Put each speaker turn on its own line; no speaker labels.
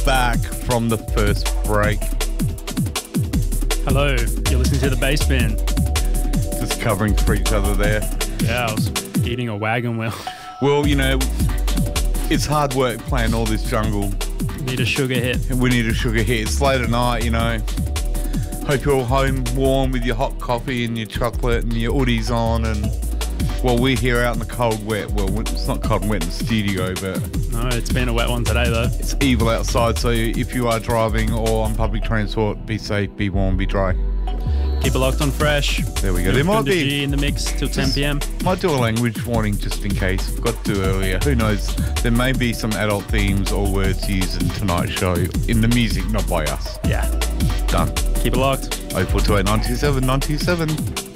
back from the first break.
Hello, you're listening to The Bass Bin.
Just covering for each other there.
Yeah, I was eating a wagon wheel.
Well, you know, it's hard work playing all this jungle.
Need a sugar hit.
We need a sugar hit. It's late at night, you know. Hope you're all home warm with your hot coffee and your chocolate and your hoodies on. And, well, we're here out in the cold, wet. Well, it's not cold and wet in the studio, but...
No, it's been a wet one today, though.
It's evil outside, so if you are driving or on public transport, be safe, be warm, be dry.
Keep it locked on Fresh.
There we go. There might be
G in the mix till 10 p.m.
Might do a language warning just in case. Forgot to do earlier. Who knows? There may be some adult themes or words used in tonight's show in the music, not by us.
Yeah.
Done.
Keep it locked.
0428 927 927.